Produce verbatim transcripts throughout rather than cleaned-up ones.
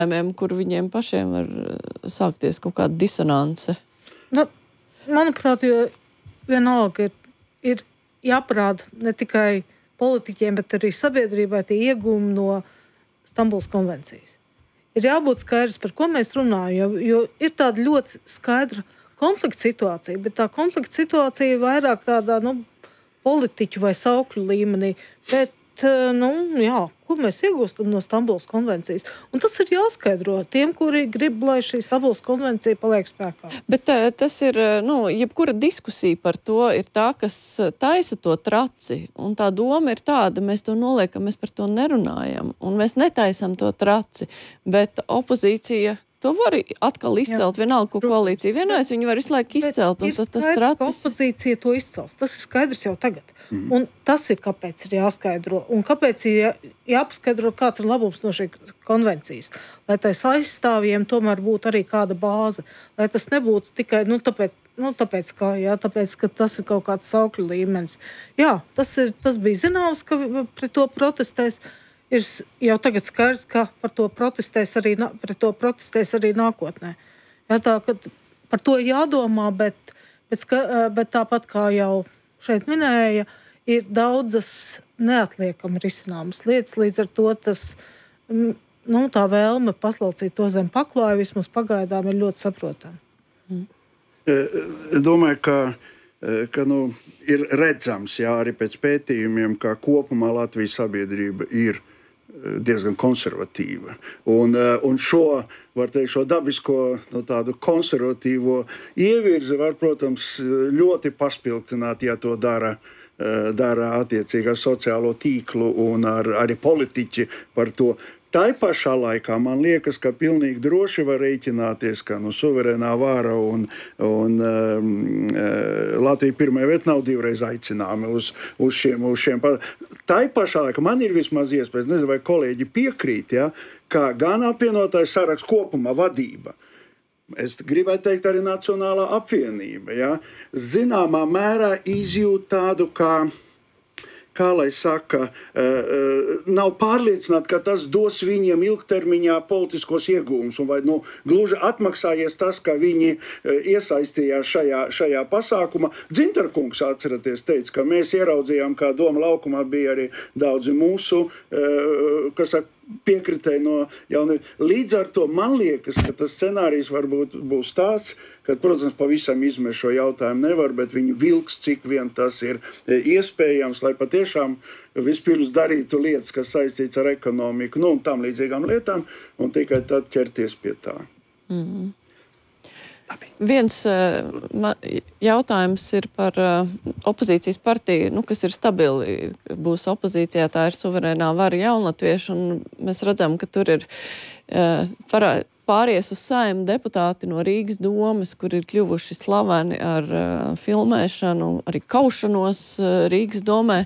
kur viņiem pašiem var sākties kaut kāda disonance. Nu, manuprāt, jo vienalga ir, ir jāparāda ne tikai politiķiem, bet arī sabiedrībai tie iegūmi no Stambulas konvencijas. Ir jābūt skaidrs, par ko mēs runājam, jo, jo ir tāda ļoti skaidra konflikta situācija, bet tā konflikta situācija ir vairāk tādā, nu, politiķu vai saukļu līmenī, bet, nu, jā, ko mēs iegūstam no Stambulas konvencijas. Un tas ir jāskaidro tiem, kuri grib, lai šī Stambulas konvencija paliek spēkā. Bet tas ir, nu, jebkura diskusija par to ir tā, kas taisa to traci. Un tā doma ir tāda, mēs to noliekam, mēs par to nerunājam. Un mēs netaisam to traci. Bet opozīcija to var atkal izcelt, jā. Vienalga, ko koalīcija vienojas, viņi var visu laiku izcelt. Un tas, tas tracis... opozīcija to izcels. Tas ir skaidrs jau tagad. Mm. Un tas ir, kāpēc ir jāskaidro. Un kāpēc ir jā, jāpaskaidro, kāds ir labums no šī konvencijas. Lai tais aizstāvjiem tomēr būtu arī kāda bāze. Lai tas nebūtu tikai, nu, tāpēc, nu, tāpēc, kā, jā, tāpēc, ka tas ir kaut kāds saukļu līmenis. Jā, tas, ir, tas bija zināms, ka pret to protestēs. Ir jau tagad skaidrs, ka par to protestēs arī, pret to protestēs arī nākotnē. Jā, tā, ka par to jādomā, bet, bet, bet tāpat kā jau šeit minēja, ir daudzas neatliekami risināmas lietas. Līdz ar to tas, nu, tā vēlme paslaucīt to zem paklāja vismaz pagaidām ir ļoti saprotama. Mm. Es domāju, ka, ka nu, ir redzams, jā, arī pēc pētījumiem, ka kopumā Latvijas sabiedrība ir diezgan konservatīva. Un, un šo, var teikt, šo dabisko, no tādu konservatīvo ievirzi var, protams, ļoti paspilgtināt, ja to dara, dara attiecīgi ar sociālo tīklu un ar, arī politiķi par to. Tai pašā laikā man liekas, ka pilnīgi droši var rēķināties, ka nu, suverēnā vāra un, un um, Latvija pirmajā vietā nav divreiz aicināmi uz, uz šiem. Uz šiem. Tai pašā laikā man ir vismaz iespējas, nezinu, vai kolēģi piekrīt, ja, ka gan apvienotais saraksts kopumā vadība, es gribētu teikt arī Nacionālā apvienība, ja, zināmā mērā izjūt tādu kā, kā lai saka, nav pārliecināti, ka tas dos viņiem ilgtermiņā politiskos iegūmus. Un vai nu, gluži atmaksājies tas, ka viņi iesaistījās šajā, šajā pasākumā. Dzintarkungs, atceraties, teica, ka mēs ieraudzījām, kā Doma laukumā bija arī daudzi mūsu, kas saka, piekritēji no jauniem. Līdz ar to man liekas, ka tas scenārijs varbūt būs tāds, ka, protams, pavisam izmest šo jautājumu nevar, bet viņi vilks, cik vien tas ir iespējams, lai patiešām vispirms darītu lietas, kas saistīts ar ekonomiku, nu, un tam līdzīgām lietām, un tikai tad ķerties pie tā. Mm-hmm. Viens uh, jautājums ir par uh, opozīcijas partiju, nu, kas ir stabili, būs opozīcijā, tā ir suverēnā vara jaunatvieši, un mēs redzam, ka tur ir uh, parā, pāries uz Saeimu deputāti no Rīgas domes, kur ir kļuvuši slaveni ar uh, filmēšanu, arī kaušanos uh, Rīgas domē.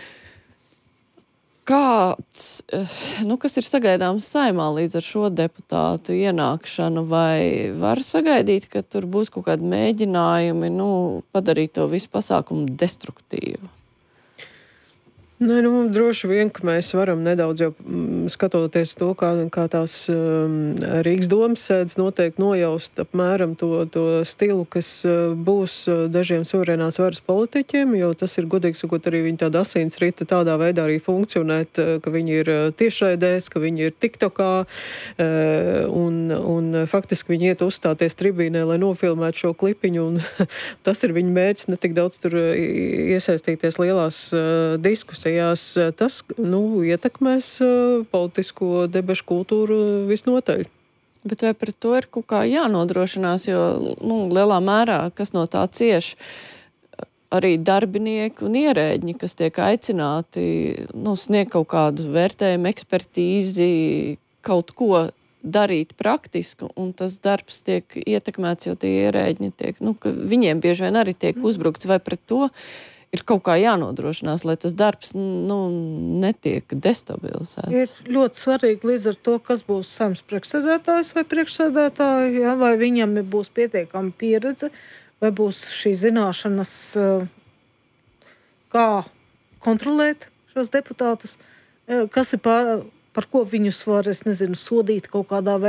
Kāds, nu, kas ir sagaidāms Saeimā līdz ar šo deputātu ienākšanu, vai var sagaidīt, ka tur būs kaut kādi mēģinājumi, nu, padarīt to visu pasākumu destruktīvu? Nē, nu, droši vien, ka mēs varam nedaudz jau mm, skatoties to, kā, kā tās um, Rīgas domas sēdes noteikti nojaust apmēram to, to stilu, kas uh, būs uh, dažiem suverēnās varas politiķiem, jo tas ir, godīgi sakot, arī viņa tāda asins rita tādā veidā arī funkcionēt, uh, ka viņi ir uh, tiešraidēs, ka viņi ir TikTokā, uh, un, un faktiski viņi iet uzstāties tribīnē, lai nofilmētu šo klipiņu, un tas ir viņa mērķis, ne tik daudz tur uh, iesaistīties lielās uh, diskusijas. Tas, nu, ietekmēs uh, politisko debašu kultūru visnotaļ. Bet vai par to ir kaut kā jānodrošinās, jo, nu, lielā mērā, kas no tā cieš, arī darbinieki un ierēģi, kas tiek aicināti, nu, sniegt kaut kādu vērtējumu, ekspertīzi, kaut ko darīt praktisku, un tas darbs tiek ietekmēts, jo tie ierēģi tiek, nu, ka viņiem bieži vien arī tiek uzbrukts, vai pret to ir kaut kā jānodrošinās, lai tas darbs, nu, netiek destabilizēts. Ir ļoti svarīgi līdz ar to, kas būs Saeimas priekšsēdētājs vai priekšsēdētāji, ja, vai viņam būs pietiekama pieredze, vai būs šī zināšanas, kā kontrolēt šos deputātus, kas ir pār, par ko viņus var, es nezinu, sodīt kaut kādā veidā.